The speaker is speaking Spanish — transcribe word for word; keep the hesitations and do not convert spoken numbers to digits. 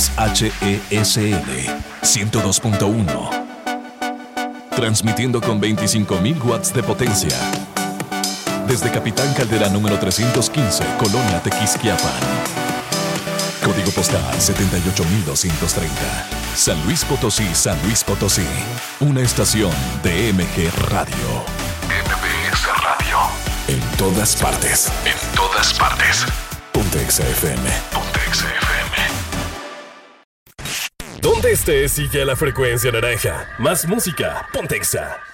X H E S L ciento dos punto uno. Transmitiendo con veinticinco mil watts de potencia. Desde Capitán Caldera número trescientos quince, Colonia Tequisquiapan. Código postal setenta y ocho mil doscientos treinta. San Luis Potosí, San Luis Potosí. Una estación de M G Radio. M B S Radio. En todas partes. En todas partes. Pontex F M. Pontex F M. Donde estés, sigue la frecuencia naranja. Más música, Pontexa.